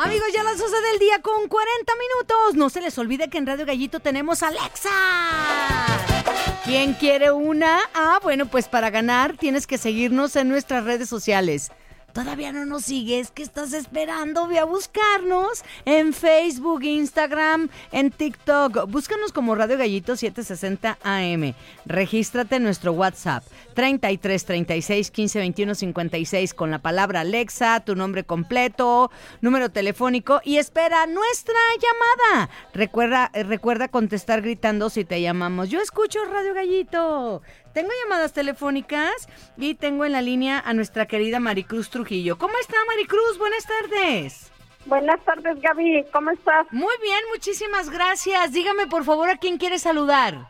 Amigos, ya las 12 del día con 40 minutos. No se les olvide que en Radio Gallito tenemos a Alexa. ¿Quién quiere una? Bueno, pues para ganar tienes que seguirnos en nuestras redes sociales. ¿Todavía no nos sigues? ¿Qué estás esperando? Ve a buscarnos en Facebook, Instagram, en TikTok. Búscanos como Radio Gallito 760 AM. Regístrate en nuestro WhatsApp 33 36 15 21 56 con la palabra Alexa, tu nombre completo, número telefónico y espera nuestra llamada. Recuerda contestar gritando si te llamamos. Yo escucho Radio Gallito. Tengo llamadas telefónicas y tengo en la línea a nuestra querida Maricruz Trujillo. ¿Cómo está, Maricruz? Buenas tardes. Buenas tardes, Gaby. ¿Cómo estás? Muy bien, muchísimas gracias. Dígame, por favor, ¿a quién quiere saludar?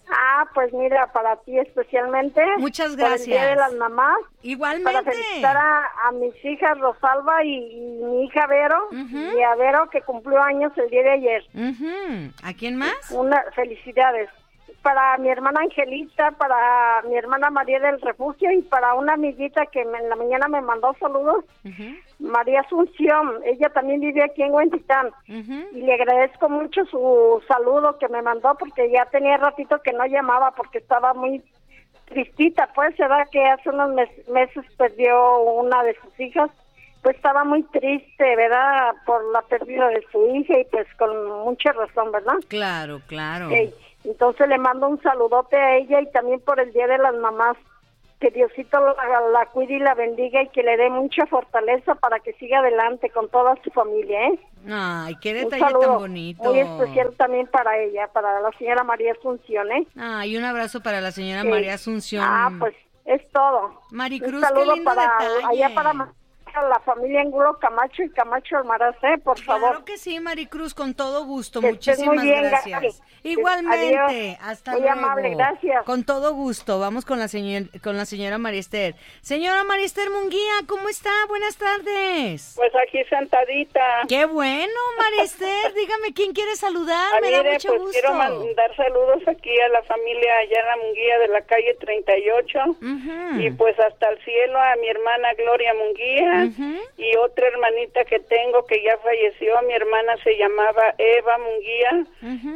Pues mira, para ti especialmente. Muchas gracias. Por el Día de las Mamás. Igualmente. Para felicitar a mis hijas Rosalba y mi hija Vero. Y a Vero, que cumplió años el día de ayer. ¿A quién más? Felicidades. Para mi hermana Angelita, para mi hermana María del Refugio y para una amiguita que en la mañana me mandó saludos, María Asunción. Ella también vive aquí en Huentitán. Y le agradezco mucho su saludo que me mandó porque ya tenía ratito que no llamaba porque estaba muy tristita. Pues se da que hace unos meses perdió una de sus hijas. Pues estaba muy triste, ¿verdad? Por la pérdida de su hija y pues con mucha razón, ¿verdad? Claro, claro. Entonces le mando un saludote a ella y también por el Día de las Mamás. Que Diosito la cuide y la bendiga y que le dé mucha fortaleza para que siga adelante con toda su familia, ¿eh? Ay, qué detalle tan bonito. Muy especial también para ella, para la señora María Asunción, ¿eh? Y un abrazo para la señora María Asunción. Pues es todo. Maricruz, un saludo qué lindo detalle. allá para la familia Angulo Camacho y Camacho Almaraz, por favor. Claro que sí, Maricruz, con todo gusto. Que Muchísimas muy bien, gracias. Gaby. Igualmente. Adiós. Hasta muy luego. Amable, gracias. Con todo gusto. Vamos con la señora María Esther. Señora María Esther Munguía, ¿cómo está? Buenas tardes. Pues aquí sentadita. Qué bueno, María Esther. Dígame, ¿quién quiere saludar? Me da mucho gusto. Quiero mandar saludos aquí a la familia Ayala Munguía de la calle 38. Y pues hasta el cielo a mi hermana Gloria Munguía. Y otra hermanita que tengo que ya falleció, mi hermana se llamaba Eva Munguía.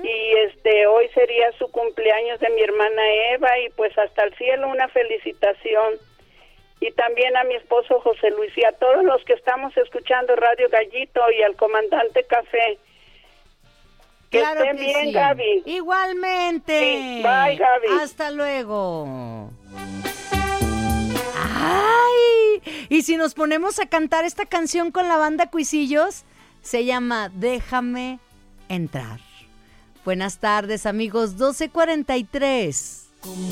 Y hoy sería su cumpleaños de mi hermana Eva y pues hasta el cielo una felicitación. Y también a mi esposo José Luis y a todos los que estamos escuchando Radio Gallito y al comandante Café. Que claro estén que bien, sí. Gaby. Igualmente. Sí, bye, Gaby. Hasta luego. ¡Ay! Y si nos ponemos a cantar esta canción con la banda Cuisillos, se llama Déjame Entrar. Buenas tardes, amigos, 12:43.